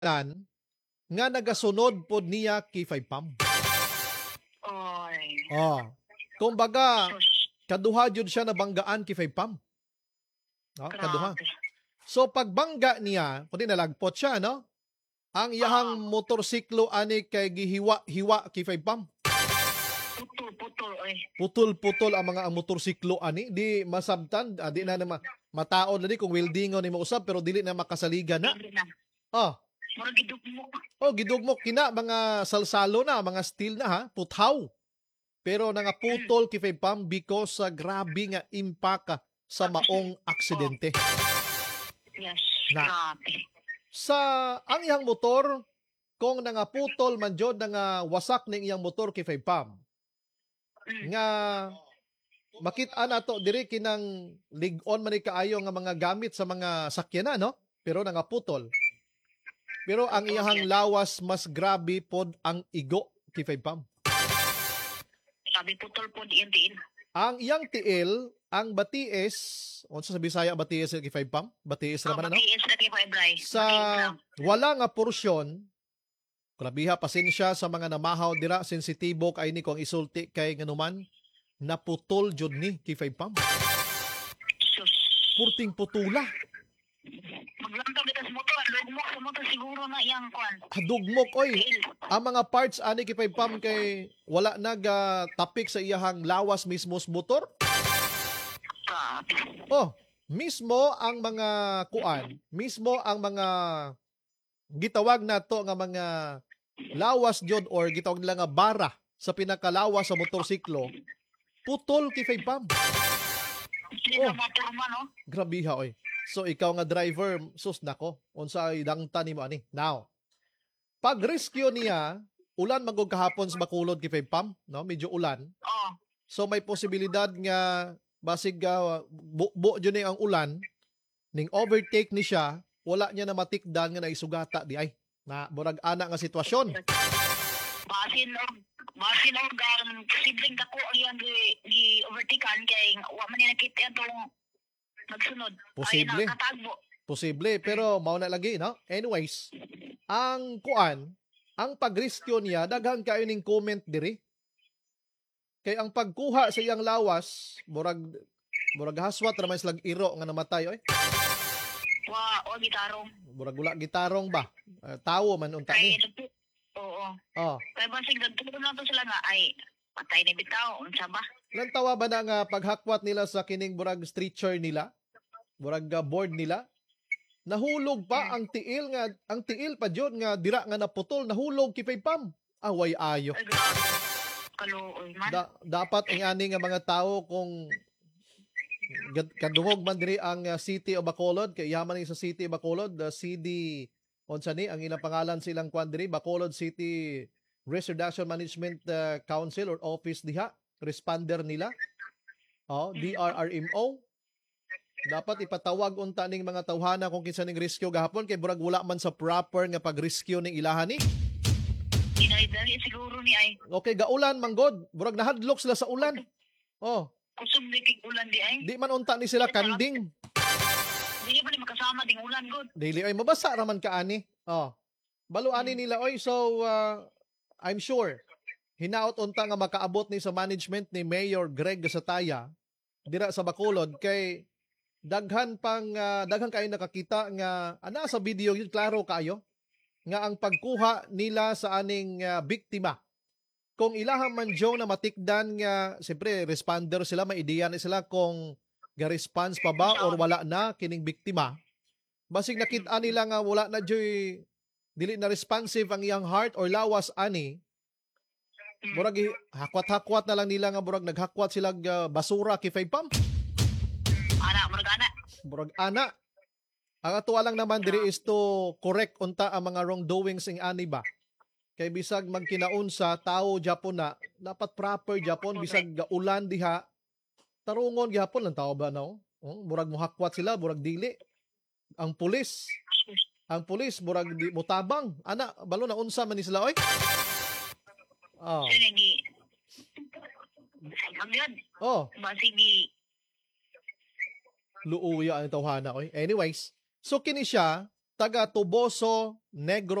lan nga nagasunod pod niya kay Five Pam. Oy. Kumbaga Sus. kaduha jud siya nabanggaan kay Five Pam. Kaduha. Grabe. So pagbangga niya, kundi nalagpot siya, no? Ang iyahang motorsiklo ani kay gihiwa-hiwa kay Five Pam. Putol, oy. Putol-putol ang mga motorsiklo ani, di masabtan, di na mataod lagi kung weldingon ni mo usab pero dili na makasaligan na. Hindi na. Murag gidugmo. Gidugmok kina mga salsalo na, mga steel na ha, puthaw. Pero nangaputol kay Five Pam because sa grabe nga impact sa maong aksidente. Yes, Na. grabe. Sa ang iyang motor, kung nangaputol man jud nga wasak ning iyang motor kay Five Pam, nga makita nato diri kinang lig-on man ni kaayo nga mga gamit sa mga sakyanan, no? Pero nangaputol. Pero ang iyahang lawas mas grabe pod ang igo kay Five Pam. Grabe putol po diin. Ang iyang tiil, ang batiis, unsa sa Bisaya batiis kay Five Pam? Batiis ra man no? Batiis na kay Bray. Sa wala nga porsyon, grabiha pasensya sa mga namahaw dira, sensitibo kay ni kung isulti kay nganuman naputol jud ni kay Five Pam. Sus. Purting putula. Maglantaw kita sa motor, lugmok sa motor siguro na iyang kwan. Dugmok oy. Tiil. Ang mga parts ani kay Five Pam kay wala tapik sa iyahang lawas mismo sa motor. Grabe. Mismo ang mga kuan, mismo ang mga gitawag nato nga mga lawas jud or gitawag nila nga bara sa pinakalawas sa motorsiklo, putol kay Five Pam. Sila motor man, no? Grabiha oy. So ikaw nga driver, sus nako, unsa idangta nimo ani? Now, pag rescue niya, ulan magog kahapon sa Bacolod kay Five Pam, no? Medyo ulan. So may posibilidad nga basig buo jud ni ang ulan ning overtake ni siya, wala niya na matikdan nga naisugata di ay. Na murag ana nga sitwasyon. Basin og posibleng dako ang iyang gi overtaken kay wa man niya nakita itong magsunod. Posible. Ay, nakatagbo. Posible, pero mao na lagi, no? Anyways, ang pag-rescue niya, daghang kayo ning comment diri. Kay ang pagkuha sa iyang lawas, murag haswat ra man slag iro nga namatay oy. O gitarong. Murag wala gitarong ba? Tawo man unta ni. Oo. Oh. Kaya basig nagtulo na to sila nga ay patay ni bitaw unsa ba? Lantawa ba na nga paghakwat nila sa kining murag stretcher nila? Murag board nila? Nahulog pa ang tiil pa jud nga dira nga naputol, nahulog kay Five Pam. Away ayo. Ay, grabe. Kaluoy man. Dapat ang ani nga mga tao kung kadungog man diri ang City of Bacolod, kay yaman ni sa City of Bacolod, the CD unsa ni ang ilang pangalan silang kwan diri, Bacolod City Risk Reduction Management Council or office diha, responder nila. DRRMO. Dapat ipatawag unta ning mga tawhana kung kinsa ning rescue gahapon kay burag wala man sa proper nga pag-rescue ning ilahan ni. Dinay siguro ni ay. Okay, gaulan manggod, burag nahadlok sila sa ulan. Kusog ni kig ulan di ay. Di man unta ni sila kanding. Dili pa ni makasama ding ulan god. Dili oy mabasa ra man kaani. Balo ani nila oy, so I'm sure hinaot unta nga makaabot ni sa management ni Mayor Greg Gasataya dira sa Bacolod kay daghan kayo nakakita nga ana sa video yun klaro kayo nga ang pagkuha nila sa aning biktima, kung ilahan man jong na matikdan nga siyempre responder sila, may ideya na sila kung ga-response pa ba or wala na kining biktima. Basig nakita nila nga wala na joy, dili na responsive ang iyang heart or lawas ani, murag hakwat-hakwat na lang nila nga murag naghakwat sila basura kay Five Pam. Murag ana. Ang atuwa lang naman diri is to correct unta ang mga wrongdoings ing ani ba. Kay bisag magkinaunsa tao Japon na dapat proper Japon, bisag ulan diha tarungon gihapon lang tao ba no? Murag muhakwat sila, murag dili. Ang pulis murag di mutabang. Ana balo na unsa man ni sila oy? Sige. Basigi luuya ang tawhana oy. Anyways, so kini siya taga Tuboso, Negros